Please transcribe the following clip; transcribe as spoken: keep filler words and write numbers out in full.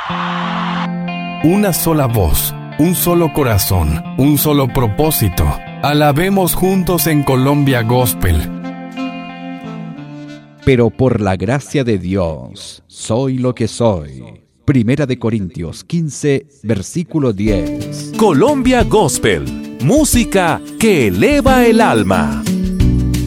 Una sola voz, un solo corazón, un solo propósito. Alabemos juntos en Colombia Gospel. Pero por la gracia de Dios, soy lo que soy. Primera de Corintios quince, versículo diez. Colombia Gospel, música que eleva el alma.